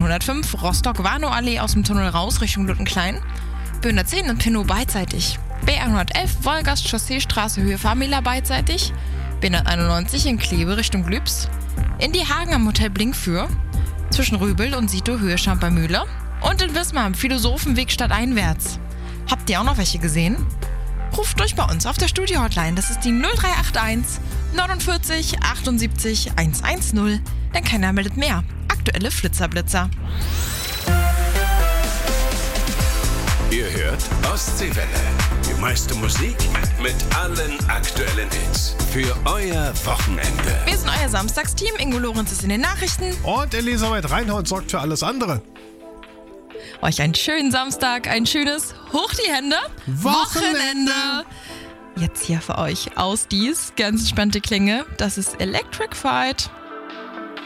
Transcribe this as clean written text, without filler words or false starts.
B105 Rostock-Warnow-Allee aus dem Tunnel raus Richtung Luttenklein. B110 in Pinnow beidseitig. B111 Wolgast-Chaussee-Straße Höhe Famila beidseitig. B191 in Kleve Richtung Glübs. In die Hagen am Hotel Blinkfür. Zwischen Rübel und Sito Höhe Schampermühle. Und in Wismar am Philosophenweg stadteinwärts. Habt ihr auch noch welche gesehen? Ruft durch bei uns auf der Studio-Hotline. Das ist die 0381 49 78 110. Denn keiner meldet mehr. Aktuelle Flitzerblitzer. Ihr hört Ostseewelle. Die meiste Musik mit allen aktuellen Hits. Für euer Wochenende. Wir sind euer Samstagsteam. Ingo Lorenz ist in den Nachrichten. Und Elisabeth Reinhold sorgt für alles andere. Euch einen schönen Samstag, ein schönes Hoch die Hände Wochenende. Jetzt hier für euch aus dies ganz entspannte Klinge. Das ist Electric Fight.